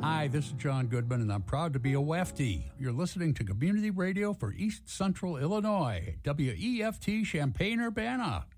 Hi, this is John Goodman, and I'm proud to be a Wefty. You're listening to Community Radio for East Central Illinois, WEFT Champaign-Urbana.